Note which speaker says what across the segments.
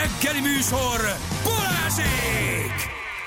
Speaker 1: reggeli műsor, Balázsék!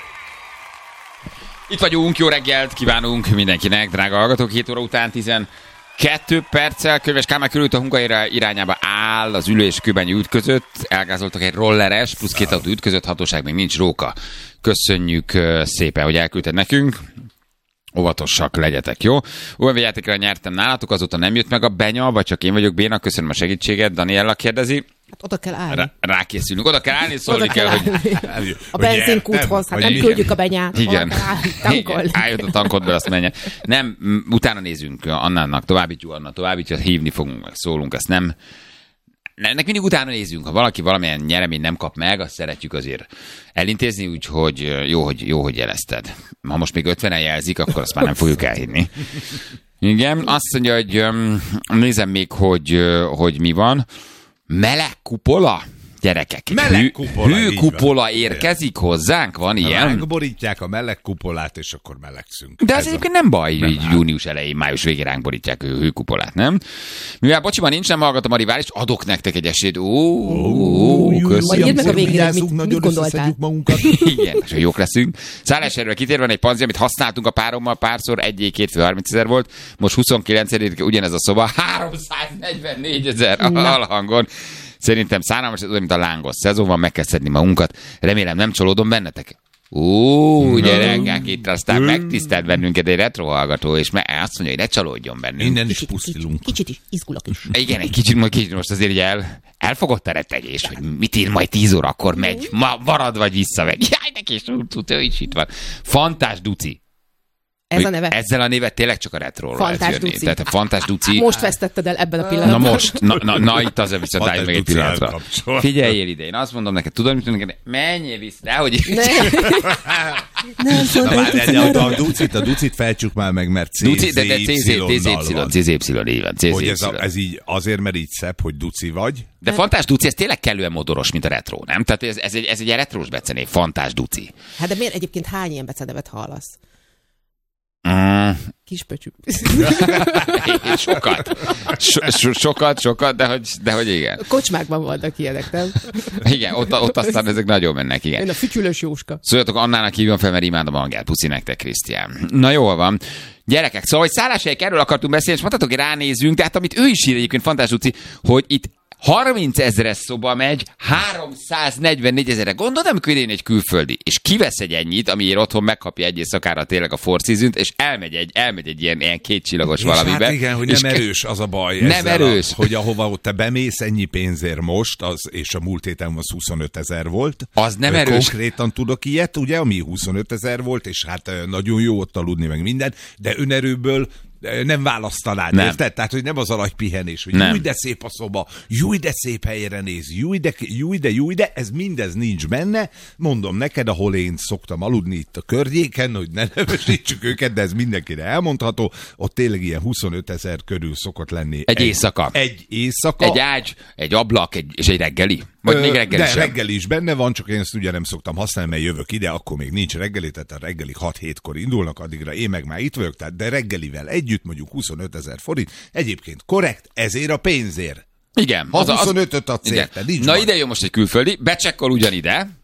Speaker 2: Itt vagyunk, jó reggelt kívánunk mindenkinek, drága hallgatók, 7 óra után 12 perccel. Köves Kálmán körült a Hungaira irányába áll az Ülő és Kőbánya út között. Elgázoltak egy rolleres, plusz 2 autó ütközött, hatóság még nincs, róka. Köszönjük szépen, hogy elküldted nekünk. Óvatosak legyetek, jó? OMV játékra nyertem nálatok, azóta nem jött meg a benya, vagy csak én vagyok béna, köszönöm a segítséget, Daniella kérdezi.
Speaker 3: Hát oda kell állni.
Speaker 2: Rákészülünk, oda kell állni, szólni kell, hogy...
Speaker 3: A benzinkúthoz, hát nem küldjük a benyát.
Speaker 2: Igen.
Speaker 3: Tankolni.
Speaker 2: Álljon a tankodból, azt menjen. Nem, utána nézünk Annának, továbbítjuk Anna, továbbítjuk, hívni fogunk, meg szólunk, ezt nem... Ennek mindig utána nézünk, ha valaki valamilyen nyereményt nem kap meg, azt szeretjük azért elintézni, úgyhogy jó, hogy jelezted. Ha most még 50-en jelzik, akkor azt már nem fogjuk elhinni. Igen, azt mondja, hogy nézem még, hogy mi van. Meleg kupola? Gyerekek, hőkupola érkezik hozzánk, van ilyen?
Speaker 4: Ránkborítják a meleg kupolát, és akkor melegszünk.
Speaker 2: De az egyébként nem baj, hogy június elején, május végén ránk borítják a hőkupolát, nem? Mivel bocsiban nincs, nem hallgatom a rivális, adok nektek egy esélyt.
Speaker 3: Köszönöm. Majd írd meg a végére, mit gondoltál.
Speaker 2: Igen, és jók leszünk. Szálláshelyről kitérve egy panzi, amit használtunk a párommal párszor, 1-2 fő 30 000 volt, most 29 ugyanez a szoba, 344 000 alhangon. Szerintem szánalmas, ez olyan, mint a lángos szezon van, meg kell szedni magunkat. Remélem nem csalódom bennetek. Gyerekek, itt aztán megtisztelt bennünket egy retro hallgató, és azt mondja, hogy ne csalódjon bennünk.
Speaker 4: Innen is pusztilunk.
Speaker 3: Kicsit is, izgulok is.
Speaker 2: Igen, egy kicsit most azért így elfogott a rettegés, hogy mit ír majd 10 órakor megy, marad vagy visszamegy. Jaj, neki is ő is itt van. Fantás Duci.
Speaker 3: Ez a neve?
Speaker 2: Ezzel a névet tényleg csak a retróról lehet jönni.
Speaker 3: Duci.
Speaker 2: Tehát a Fantás Duci...
Speaker 3: Most vesztetted el ebben a pillanatban.
Speaker 2: Na most, na itt azért viszont álljunk meg egy pillanatra. Figyeljél ide, én azt mondom neked, tudod, mit mondom neked? Menjél vissza, dehogy...
Speaker 4: A Ducit felcsuk már meg, mert
Speaker 2: CZY, így van.
Speaker 4: Hogy ez így azért, mert így szebb, hogy Duci vagy.
Speaker 2: De Fantás Duci, ez tényleg kellően modoros, mint a retró, nem? Tehát ez egy retrós becenév, Fantás Duci.
Speaker 3: Hát de miért egyébként hány ilyen becenevet hallasz? Kispöcsük. Sokat, de hogy igen. Kocsmákban vannak ilyenek, nem?
Speaker 2: Igen, ott aztán ezek nagyon mennek, igen.
Speaker 3: Én a fütyülős Jóska.
Speaker 2: Szóljatok Annának, hívjon fel, mert imádom a hangját. Puszi nektek, Krisztián. Na jól van. Gyerekek, szóval, hogy szálláshelyek, erről akartunk beszélni, és mondhatok, hogy ránézünk, de hát amit ő is ír egyébként, Fantás Duci, hogy itt 30 000-es szoba megy 344 000-re. Gondolod, amikor idén egy külföldi, és kivesz egy ennyit, amiért otthon megkapja egy éjszakára tényleg a Four Seasons, és elmegy egy ilyen 2 csillagos valamibe.
Speaker 4: Hát igen, hogy nem erős az a baj.
Speaker 2: Nem erős.
Speaker 4: Hogy ahova ott te bemész ennyi pénzért most, és a múlt héten az 25 000 volt.
Speaker 2: Az nem erős.
Speaker 4: Konkrétan tudok ilyet, ugye, ami 25 000 volt, és hát nagyon jó ott aludni, meg minden, de önerőből nem választanád, nem. Érted? Tehát, hogy nem az a nagy pihenés, hogy júj, de szép a szoba, júj, de szép helyre néz, júj, de ez mindez nincs benne. Mondom neked, ahol én szoktam aludni itt a környéken, hogy ne nevesítsük őket, de ez mindenkire elmondható, ott tényleg ilyen 25 000 körül szokott lenni.
Speaker 2: Egy éjszaka.
Speaker 4: Egy éjszaka.
Speaker 2: Egy ágy, egy ablak, és egy reggeli. Vagy még reggeli
Speaker 4: de
Speaker 2: sem.
Speaker 4: reggeli is benne van, csak én ezt ugye nem szoktam használni, mert jövök ide, akkor még nincs reggeli, tehát a reggelik 6-7-kor indulnak, addigra én meg már itt vagyok, tehát de reggelivel együtt mondjuk 25 000 forint, egyébként korrekt, ezért a pénzért.
Speaker 2: Igen.
Speaker 4: Ha 25-öt adsz érte, nincs
Speaker 2: Na
Speaker 4: baj.
Speaker 2: ide jön most egy külföldi, becsekkol ugyanide,